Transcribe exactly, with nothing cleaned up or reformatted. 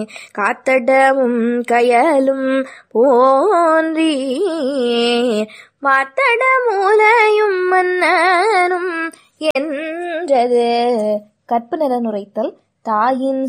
காத்தடமும் கயலும் போன்றி மாத்தட மூலையும் மன்னனும் என்றது. கற்பு நிறனுரைத்தல் தாயின்